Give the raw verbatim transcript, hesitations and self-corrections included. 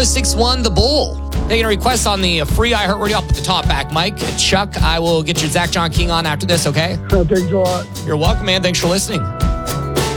oh six one, The Bull. Taking a request on the free iHeartRadio. I'll put the top back, Mike. Chuck, I will get your Zach John King on after this, okay? Thanks a lot. You're welcome, man. Thanks for listening.